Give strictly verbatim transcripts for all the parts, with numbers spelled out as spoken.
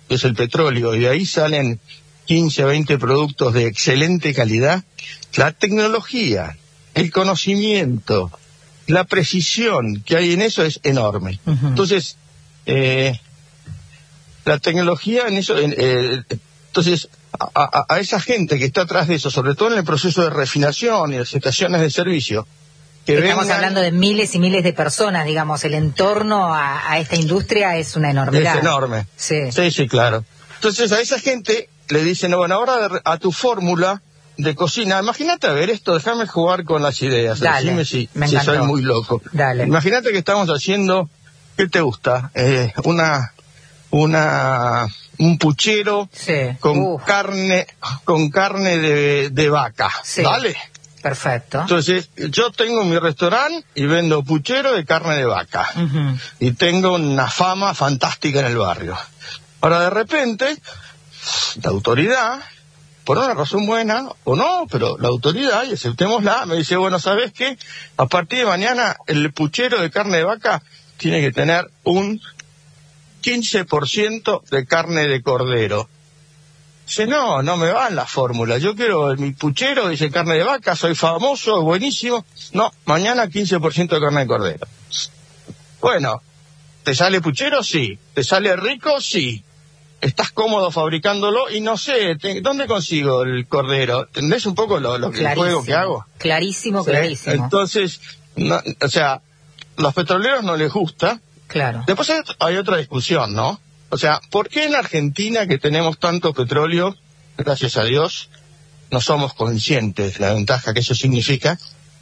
que es el petróleo, y de ahí salen quince, veinte productos de excelente calidad, la tecnología, el conocimiento, la precisión que hay en eso es enorme. Uh-huh. Entonces, eh, la tecnología en eso, eh, entonces, a, a, a esa gente que está atrás de eso, sobre todo en el proceso de refinación y las estaciones de servicio, que estamos vengan, hablando de miles y miles de personas, digamos, el entorno a, a esta industria es una enormidad. Es enorme. Sí, sí, sí, claro. Entonces a esa gente le dicen, bueno, ahora a tu fórmula de cocina, imagínate, a ver esto, déjame jugar con las ideas, Dale, decime si, me si soy muy loco. Dale. Imagínate que estamos haciendo, ¿qué te gusta? Eh, una, una, un puchero sí. con Uf. carne, con carne de, de vaca, sí. ¿vale? Perfecto. Entonces, yo tengo mi restaurante y vendo puchero de carne de vaca. Uh-huh. Y tengo una fama fantástica en el barrio. Ahora, de repente, la autoridad, por una razón buena o no, pero la autoridad, y aceptémosla, me dice, bueno, ¿sabes qué? A partir de mañana, el puchero de carne de vaca tiene que tener un quince por ciento de carne de cordero. Dice, no, no me va en la fórmula, yo quiero mi puchero, dice carne de vaca, soy famoso, buenísimo. No, mañana quince por ciento de carne de cordero. Bueno, ¿te sale puchero? Sí. ¿Te sale rico? Sí. ¿Estás cómodo fabricándolo? Y no sé, te, ¿dónde consigo el cordero? ¿Entendés un poco lo, lo el juego que hago? Clarísimo, ¿Sí? clarísimo. Entonces, no, o sea, los petroleros no les gusta. Claro. Después hay, hay otra discusión, ¿no? O sea, ¿por qué en Argentina, que tenemos tanto petróleo, gracias a Dios, no somos conscientes de la ventaja que eso significa?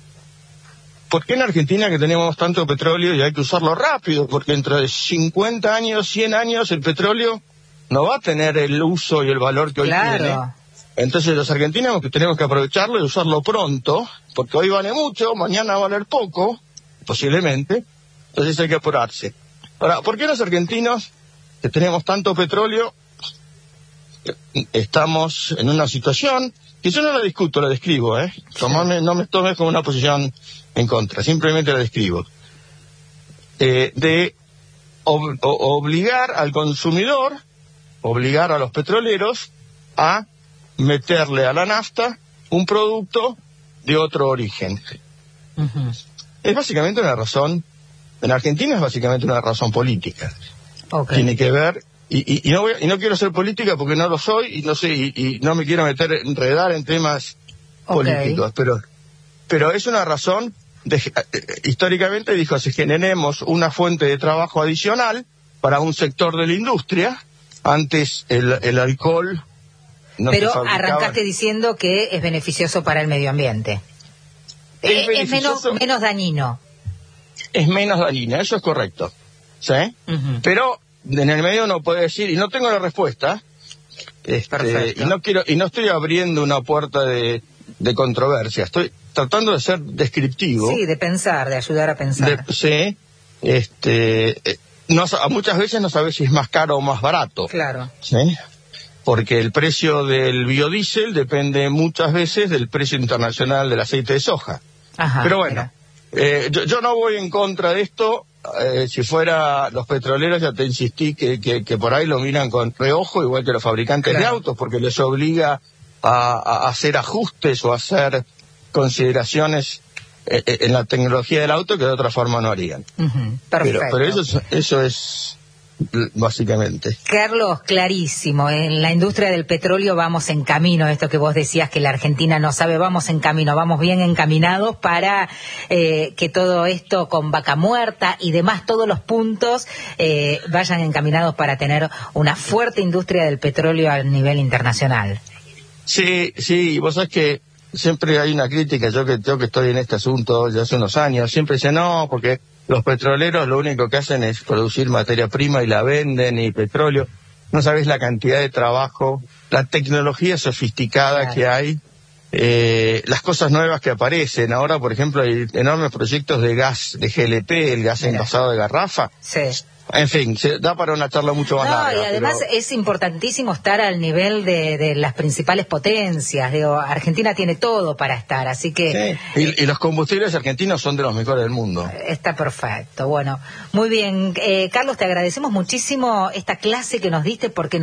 ¿Por qué en Argentina, que tenemos tanto petróleo y hay que usarlo rápido? Porque dentro de cincuenta años, cien años, el petróleo no va a tener el uso y el valor que hoy claro. tiene. Entonces los argentinos que tenemos que aprovecharlo y usarlo pronto, porque hoy vale mucho, mañana va a valer poco, posiblemente. Entonces hay que apurarse. Ahora, ¿por qué los argentinos, que tenemos tanto petróleo, estamos en una situación que yo no la discuto, la describo, ¿eh? Tomame, no me tomes como una posición en contra, simplemente la describo. Eh, de ob- obligar al consumidor, obligar a los petroleros a meterle a la nafta un producto de otro origen. Uh-huh. Es básicamente una razón, en Argentina es básicamente una razón política. Okay. Tiene que ver, y, y, y, no voy, y no quiero ser política porque no lo soy, y no sé, y, y no me quiero meter, enredar en temas okay. políticos, pero, pero es una razón, de, históricamente dijo, si generemos una fuente de trabajo adicional para un sector de la industria, antes el, el alcohol no pero se fabricaba. Arrancaste diciendo que es beneficioso para el medio ambiente. Es, es menos, menos dañino. Es menos dañina, eso es correcto. ¿Sí? Uh-huh. Pero en el medio no puede decir, y no tengo la respuesta, este, y no quiero, y no estoy abriendo una puerta de, de controversia, estoy tratando de ser descriptivo. Sí, de pensar, de ayudar a pensar. De, sí, este, no, muchas veces no sabes si es más caro o más barato. Claro. ¿Sí? Porque el precio del biodiesel depende muchas veces del precio internacional del aceite de soja. Ajá, pero bueno, eh, yo, yo no voy en contra de esto. Eh, si fuera los petroleros, ya te insistí que, que, que por ahí lo miran con reojo, igual que los fabricantes claro. de autos, porque les obliga a, a hacer ajustes o a hacer consideraciones eh, en la tecnología del auto que de otra forma no harían. Uh-huh. Perfecto. Pero, pero eso, es, eso es básicamente. Carlos, clarísimo, en la industria del petróleo vamos en camino, esto que vos decías que la Argentina no sabe, vamos en camino, vamos bien encaminados para eh, que todo esto con Vaca Muerta y demás, todos los puntos eh, vayan encaminados para tener una fuerte industria del petróleo a nivel internacional. Sí, sí, vos sabés que siempre hay una crítica, yo que, yo que estoy en este asunto ya hace unos años, siempre dice no, porque los petroleros lo único que hacen es producir materia prima y la venden y petróleo. No sabés la cantidad de trabajo, la tecnología sofisticada claro. que hay, eh, las cosas nuevas que aparecen. Ahora, por ejemplo, hay enormes proyectos de gas, de G L P, el gas Mira. envasado de garrafa. Sí. En fin, se da para una charla mucho más no, larga. Y además pero... es importantísimo estar al nivel de, de las principales potencias. Digo, Argentina tiene todo para estar, así que... Sí. Y, y los combustibles argentinos son de los mejores del mundo. Está perfecto. Bueno, muy bien. Eh, Carlos, te agradecemos muchísimo esta clase que nos diste porque